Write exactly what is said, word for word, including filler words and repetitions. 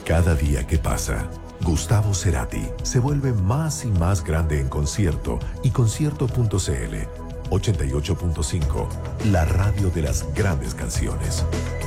Cada día que pasa, Gustavo Cerati se vuelve más y más grande en concierto y concierto punto c l ochenta y ocho punto cinco, la radio de las grandes canciones.